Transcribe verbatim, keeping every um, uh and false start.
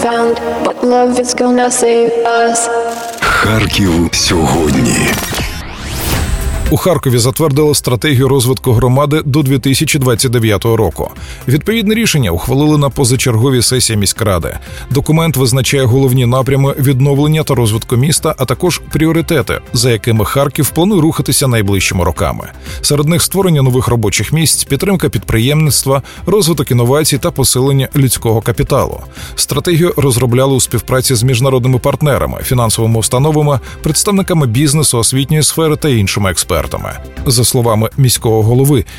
found, but love is gonna save us. Харків сьогодні. У Харкові затвердили стратегію розвитку громади до дві тисячі двадцять дев'ятого року. Відповідне рішення ухвалили на позачерговій сесії міськради. Документ визначає головні напрями відновлення та розвитку міста, а також пріоритети, за якими Харків планує рухатися найближчими роками. Серед них створення нових робочих місць, підтримка підприємництва, розвиток інновацій та посилення людського капіталу. Стратегію розробляли у співпраці з міжнародними партнерами, фінансовими установами, представниками бізнесу, освітньої сфери та іншими експертами. За словами міського голови,